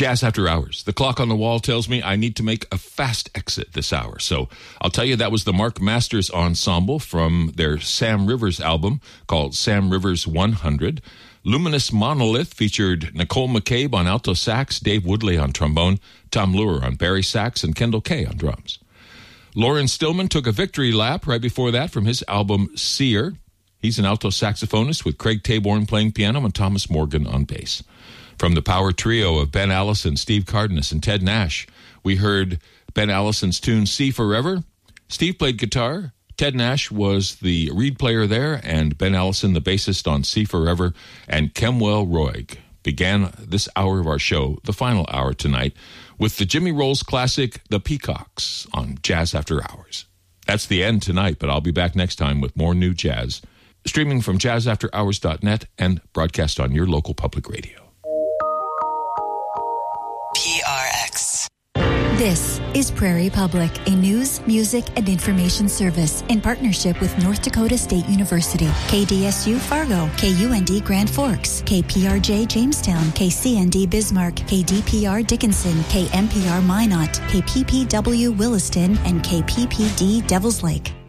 Jazz After Hours. The clock on the wall tells me I need to make a fast exit this hour. So I'll tell you that was the Mark Masters Ensemble from their Sam Rivers album called Sam Rivers 100. Luminous Monolith featured Nicole McCabe on alto sax, Dave Woodley on trombone, Tom Lure on bari sax, and Kendall Kay on drums. Lauren Stillman took a victory lap right before that from his album Seer. He's an alto saxophonist with Craig Taborn playing piano and Thomas Morgan on bass. From the power trio of Ben Allison, Steve Cardenas, and Ted Nash, we heard Ben Allison's tune See Forever. Steve played guitar. Ted Nash was the reed player there, and Ben Allison, the bassist on See Forever, and Kemwell Roig began this hour of our show, the final hour tonight, with the Jimmy Rolls classic, The Peacocks, on Jazz After Hours. That's the end tonight, but I'll be back next time with more new jazz, streaming from jazzafterhours.net and broadcast on your local public radio. PRX. This is Prairie Public, a news, music, and information service in partnership with North Dakota State University, KDSU Fargo, KUND Grand Forks, KPRJ Jamestown, KCND Bismarck, KDPR Dickinson, KMPR Minot, KPPW Williston, and KPPD Devils Lake.